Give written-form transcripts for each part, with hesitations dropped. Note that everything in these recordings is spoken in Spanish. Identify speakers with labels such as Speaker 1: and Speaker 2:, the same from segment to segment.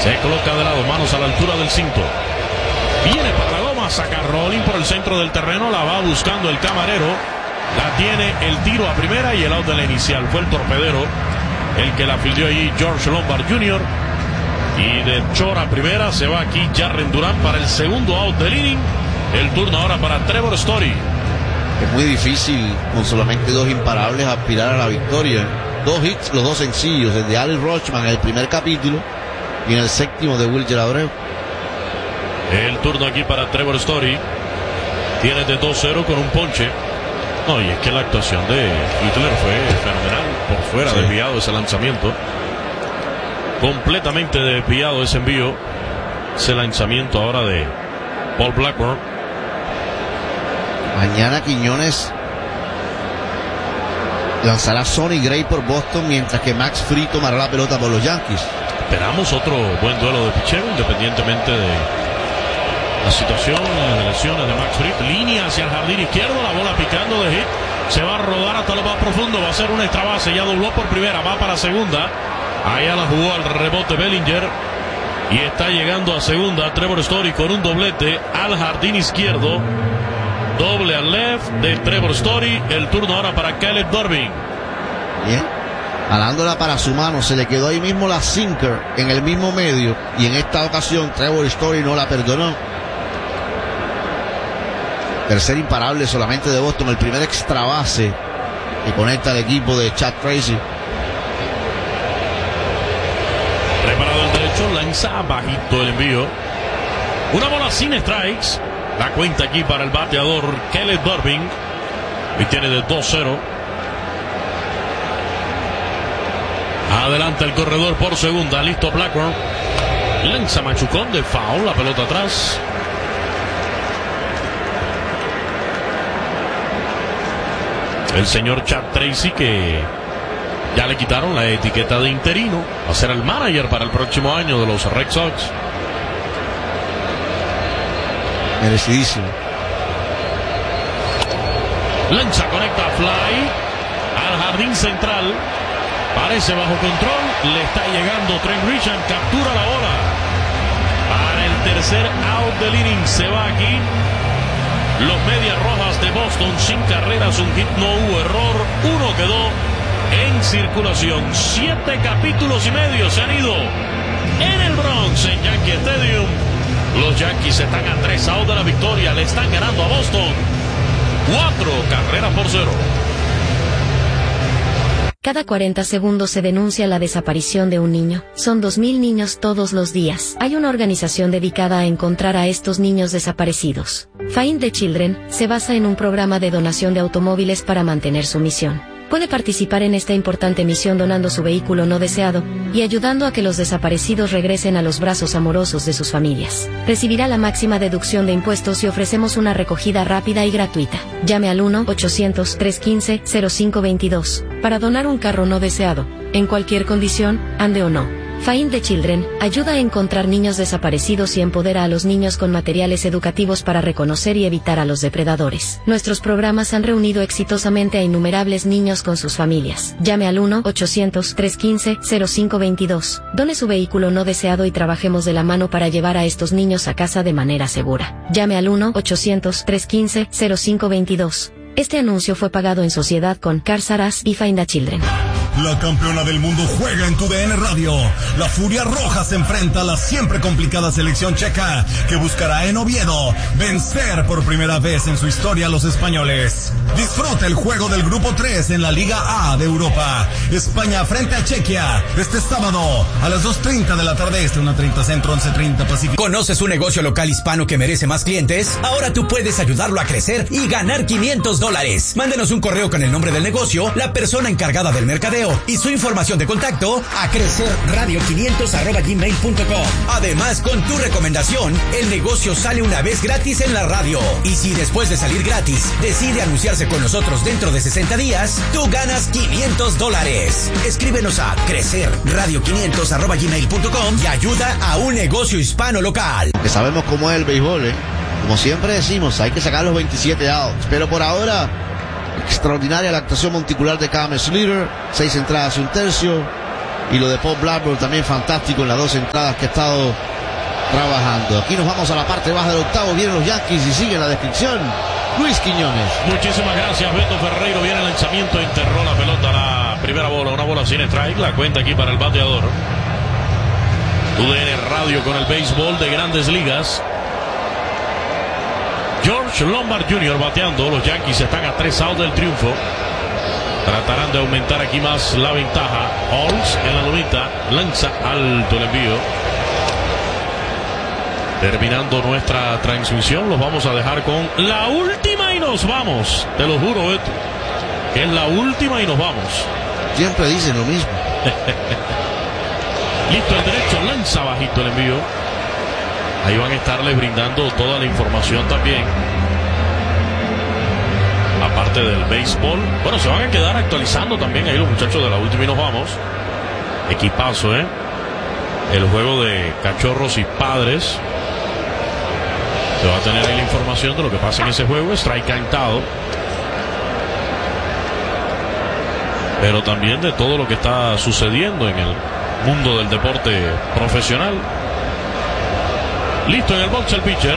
Speaker 1: Se coloca de lado, manos a la altura del cinto. Viene para la goma, saca rolling por el centro del terreno, la va buscando el camarero. La tiene el tiro a primera y el out de la inicial. Fue el torpedero el que la fildeó allí, George Lombard Jr. Y de short a primera se va aquí Jarren Duran para el segundo out del inning. El turno ahora para Trevor Story.
Speaker 2: Es muy difícil con solamente 2 imparables aspirar a la victoria. 2 hits, los 2 sencillos, el de Alex Rochman en el primer capítulo y en el séptimo de Wilyer Abreu.
Speaker 1: El turno aquí para Trevor Story. Tiene de 2-0 con un ponche. No, y es que la actuación de Hitler fue fenomenal. Por fuera, sí. Desviado ese lanzamiento. Completamente desviado ese envío. Ese lanzamiento ahora de Paul Blackburn.
Speaker 2: Mañana Quiñones lanzará Sonny Gray por Boston, mientras que Max Fried tomará la pelota por los Yankees.
Speaker 1: Esperamos otro buen duelo de picheo, independientemente de la situación de lesiones de Max Fried. Línea hacia el jardín izquierdo, la bola picando de hit. Se va a rodar hasta lo más profundo, va a ser una extra base, ya dobló por primera, va para segunda. Allá la jugó al rebote Bellinger. Y está llegando a segunda Trevor Story con un doblete al jardín izquierdo. Doble al left de Trevor Story. El turno ahora para Caleb Durbin.
Speaker 2: Bien. Jalándola para su mano. Se le quedó ahí mismo la sinker en el mismo medio. Y en esta ocasión Trevor Story no la perdonó. Tercer imparable solamente de Boston. El primer extra base que conecta al equipo de Chad Tracy.
Speaker 1: Preparado el derecho. Lanza bajito el envío. Una bola sin strikes. La cuenta aquí para el bateador Caleb Durbin. Y tiene de 2-0. Adelante el corredor por segunda. Listo Blackburn. Lanza machucón de foul. La pelota atrás. El señor Chad Tracy, que ya le quitaron la etiqueta de interino. Va a ser el manager para el próximo año de los Red Sox.
Speaker 2: Merecidísimo.
Speaker 1: Lanza, conecta fly al jardín central. Parece bajo control. Le está llegando Trent Grisham. Captura la bola. Para el tercer out del inning. Se va aquí. Los Medias Rojas de Boston sin carreras. Un hit, no hubo error. Uno quedó en circulación. 7 capítulos y medio se han ido en el Bronx, en Yankee Stadium. Los Yankees están a 3 outs de la victoria. Le están ganando a Boston 4 carreras por 0.
Speaker 3: Cada 40 segundos se denuncia la desaparición de un niño. Son 2.000 niños todos los días. Hay una organización dedicada a encontrar a estos niños desaparecidos. Find the Children se basa en un programa de donación de automóviles para mantener su misión. Puede participar en esta importante misión donando su vehículo no deseado y ayudando a que los desaparecidos regresen a los brazos amorosos de sus familias. Recibirá la máxima deducción de impuestos y ofrecemos una recogida rápida y gratuita. Llame al 1-800-315-0522 para donar un carro no deseado, en cualquier condición, ande o no. Find the Children ayuda a encontrar niños desaparecidos y empodera a los niños con materiales educativos para reconocer y evitar a los depredadores. Nuestros programas han reunido exitosamente a innumerables niños con sus familias. Llame al 1-800-315-0522. Done su vehículo no deseado y trabajemos de la mano para llevar a estos niños a casa de manera segura. Llame al 1-800-315-0522. Este anuncio fue pagado en sociedad con Cars R Us y Find the Children.
Speaker 4: La campeona del mundo juega en tu DN Radio. La Furia Roja se enfrenta a la siempre complicada selección checa, que buscará en Oviedo vencer por primera vez en su historia a los españoles. Disfruta el juego del Grupo 3 en la Liga A de Europa. España frente a Chequia este sábado a las 2:30 de la tarde, 1:30 centro, 11:30 pacífico.
Speaker 5: ¿Conoces un negocio local hispano que merece más clientes? Ahora tú puedes ayudarlo a crecer y ganar $500. Mándenos un correo con el nombre del negocio, la persona encargada del mercadeo y su información de contacto a crecerradio500@gmail.com. Además, con tu recomendación, el negocio sale una vez gratis en la radio. Y si después de salir gratis decide anunciarse con nosotros dentro de 60 días, tú ganas $500. Escríbenos a crecerradio500@gmail.com y ayuda a un negocio hispano local.
Speaker 2: Que sabemos cómo es el béisbol, Como siempre decimos, hay que sacar los 27 outs. Pero por ahora, extraordinaria la actuación monticular de Cam Slater. 6 entradas y 1/3. Y lo de Paul Blackburn también fantástico en las dos entradas que ha estado trabajando. Aquí nos vamos a la parte baja del octavo. Vienen los Yankees y sigue la descripción Luis Quiñones.
Speaker 1: Muchísimas gracias, Beto Ferreiro. Viene el lanzamiento, enterró la pelota, la primera bola, una bola sin strike. La cuenta aquí para el bateador. UDN Radio con el béisbol de Grandes Ligas. George Lombard Jr. bateando. Los Yankees están a 3 outs del triunfo. Tratarán de aumentar aquí más la ventaja. Olds en la lomita, lanza alto el envío. Terminando nuestra transmisión, los vamos a dejar con la última y nos vamos. Te lo juro, Beto, que es la última y nos vamos.
Speaker 2: Siempre dicen lo mismo.
Speaker 1: Listo el derecho, lanza bajito el envío. Ahí van a estarles brindando toda la información también. Aparte del béisbol, bueno, se van a quedar actualizando también ahí los muchachos de la última y nos vamos. Equipazo, el juego de Cachorros y Padres. Se va a tener ahí la información de lo que pasa en ese juego. Strike cantado, pero también de todo lo que está sucediendo en el mundo del deporte profesional. Listo en el box el pitcher.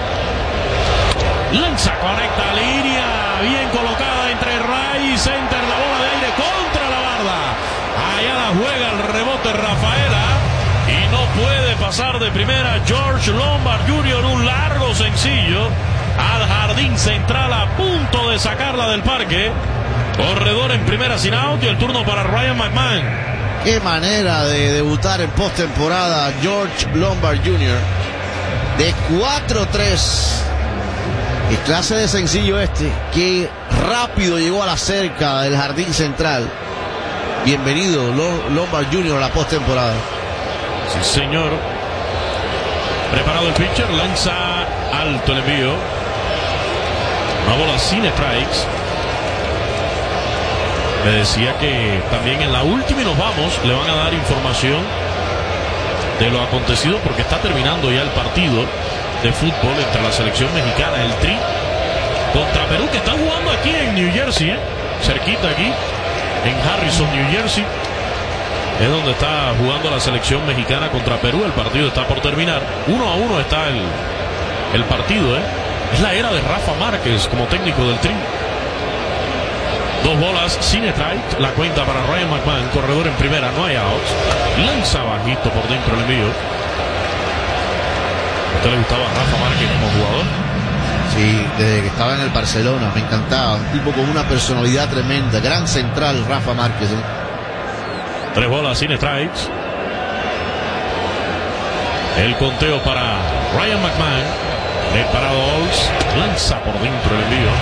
Speaker 1: Lanza, conecta línea, bien colocada entre right y center, la bola de aire contra la barda. Allá la juega el rebote Rafaela y no puede pasar de primera. George Lombard Jr. un largo sencillo al jardín central a punto de sacarla del parque. Corredor en primera sin out y el turno para Ryan McMahon.
Speaker 2: Qué manera de debutar en postemporada George Lombard Jr. de 4-3. Qué clase de sencillo qué rápido llegó a la cerca del jardín central. Bienvenido Lombard Jr. a la postemporada.
Speaker 1: Sí, señor. Preparado el pitcher, lanza alto el envío. Una bola sin strikes. Me decía que también en la última y nos vamos le van a dar información de lo acontecido porque está terminando ya el partido de fútbol entre la selección mexicana, el Tri, contra Perú, que están jugando aquí en New Jersey, cerquita aquí, en Harrison, New Jersey. Es donde está jugando la selección mexicana contra Perú. El partido está por terminar. 1-1 está el partido, Es la era de Rafa Márquez como técnico del Tri. 2 bolas sin strike. La cuenta para Ryan McMahon. Corredor en primera, no hay outs. Lanza bajito por dentro el envío. ¿A usted le gustaba Rafa Márquez como jugador?
Speaker 2: Sí, desde que estaba en el Barcelona, me encantaba. Un tipo con una personalidad tremenda. Gran central, Rafa Márquez.
Speaker 1: 3 bolas sin strikes. El conteo para Ryan McMahon. El parado Olds. Lanza por dentro el envío.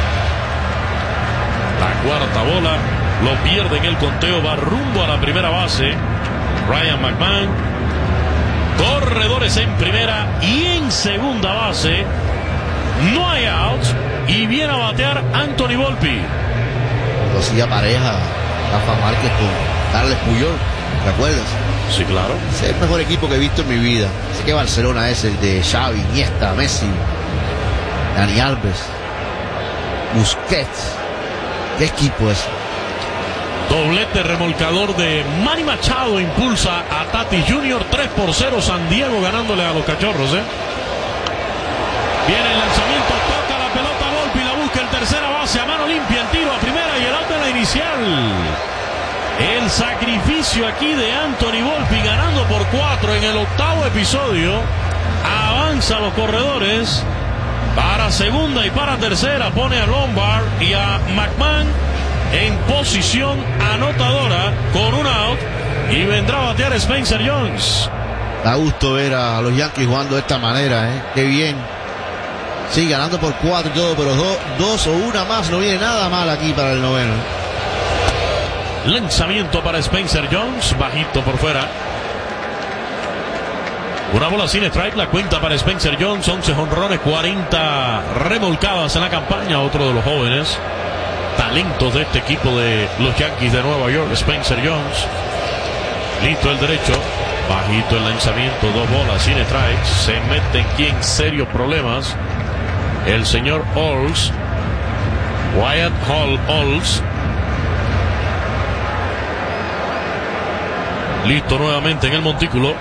Speaker 1: La cuarta bola. Lo pierde en el conteo. Va rumbo a la primera base. Ryan McMahon. Corredores en primera y en segunda base. No hay outs. Y viene a batear Anthony Volpi.
Speaker 2: Lo hacía pareja Rafa Márquez con Carles Puyol, ¿te acuerdas?
Speaker 1: Sí, claro.
Speaker 2: Ese es el mejor equipo que he visto en mi vida. Sé que Barcelona es el de Xavi, Iniesta, Messi, Dani Alves, Busquets. ¿Qué equipo es?
Speaker 1: Doblete remolcador de Manny Machado impulsa a Tatis Jr. 3-0 San Diego ganándole a los Cachorros. Viene el lanzamiento, toca la pelota Volpi, la busca en tercera base a mano limpia, el tiro a primera y el out en la inicial. El sacrificio aquí de Anthony Volpi ganando por 4 en el octavo episodio. Avanza los corredores para segunda y para tercera. Pone a Lombard y a McMahon en posición anotadora con un out. Y vendrá a batear Spencer Jones.
Speaker 2: Da gusto ver a los Yankees jugando de esta manera, Qué bien. Sí, ganando por 4 y todo, pero 2 o 1 más no viene nada mal aquí para el noveno.
Speaker 1: Lanzamiento para Spencer Jones, bajito por fuera. Una bola sin strike, la cuenta para Spencer Jones. 11 jonrones, 40 remolcadas en la campaña. Otro de los jóvenes talentos de este equipo de los Yankees de Nueva York, Spencer Jones. Listo el derecho, bajito el lanzamiento, 2 bolas sin strike. Se mete aquí en serios problemas el señor Olds, Wyatt Hall Olds. Listo nuevamente en el montículo.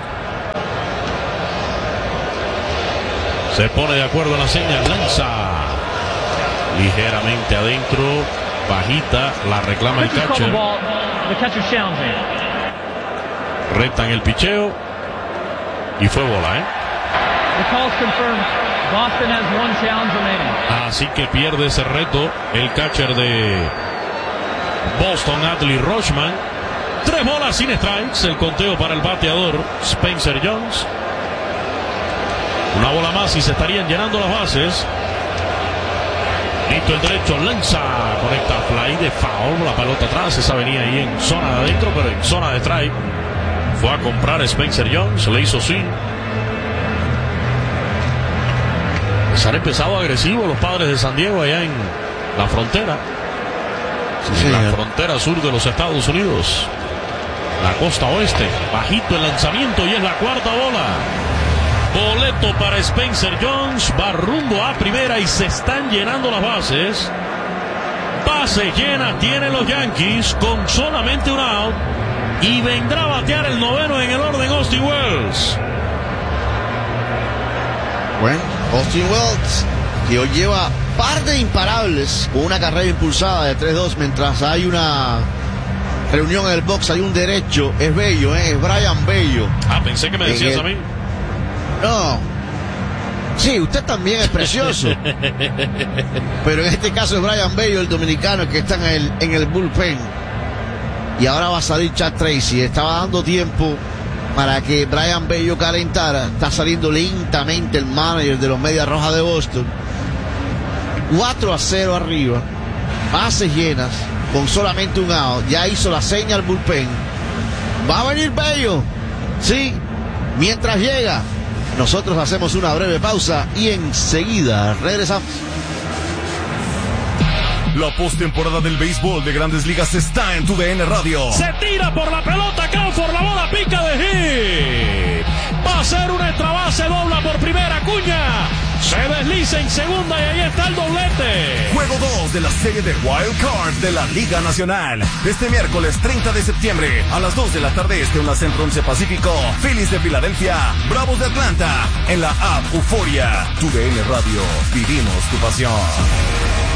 Speaker 1: Se pone de acuerdo en la señal. Lanza ligeramente adentro. Bajita. La reclama el catcher. Retan el picheo. Y fue bola, Así que pierde ese reto el catcher de Boston, Adley Rutschman. 3 bolas sin strikes. El conteo para el bateador Spencer Jones. Una bola más y se estarían llenando las bases. Listo el derecho, lanza, conecta fly de foul, la pelota atrás, esa venía ahí en zona de adentro, pero en zona de strike. Fue a comprar Spencer Jones, le hizo swing. Les han empezado agresivo los Padres de San Diego allá en la frontera. Sí, en la frontera sur de los Estados Unidos. La costa oeste, bajito el lanzamiento y es la cuarta bola. Boleto para Spencer Jones, va rumbo a primera y se están llenando las bases. Base llena tienen los Yankees con solamente un out. Y vendrá a batear el noveno en el orden Austin Wells.
Speaker 2: Bueno, Austin Wells, que hoy lleva par de imparables con una carrera impulsada de 3-2 mientras hay una reunión en el box, hay un derecho, es Bello, es Brian Bello.
Speaker 1: Pensé que me decías a mí.
Speaker 2: No. Sí, usted también es precioso. Pero en este caso es Brian Bello, el dominicano, que está en el bullpen. Y ahora va a salir Chad Tracy. Estaba dando tiempo para que Brian Bello calentara. Está saliendo lentamente el manager de los Medias Rojas de Boston. 4-0 arriba. Bases llenas. Con solamente un out. Ya hizo la seña al bullpen. Va a venir Bello. Sí. Mientras llega, nosotros hacemos una breve pausa y enseguida regresamos.
Speaker 4: La postemporada del béisbol de Grandes Ligas está en tu DN Radio.
Speaker 1: Se tira por la pelota, Crawford, la bola pica de hit. Va a ser una extra base, dobla por primera, Acuña. Se desliza en segunda y ahí está el doblete.
Speaker 4: Juego 2 de la serie de Wild Card de la Liga Nacional. Este miércoles 30 de septiembre a las 2 de la tarde este en la Centro 11 Pacífico. Phillies de Filadelfia, Bravos de Atlanta. En la app Euforia. Tu DN Radio. Vivimos tu pasión.